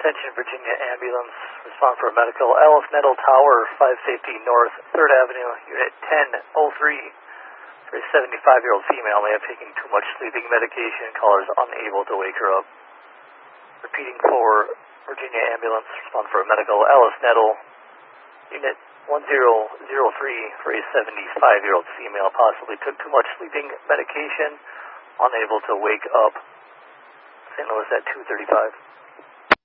Extension Virginia Ambulance, respond for a medical. Alice Nettle Tower, 5 Safety North, 3rd Avenue, Unit 1003. For a 75-year-old female may have taken too much sleeping medication. Caller is unable to wake her up. Repeating for Virginia Ambulance, respond for a medical. Alice Nettle, Unit 1003, for a 75-year-old female possibly took too much sleeping medication, unable to wake up. St. Louis at 235.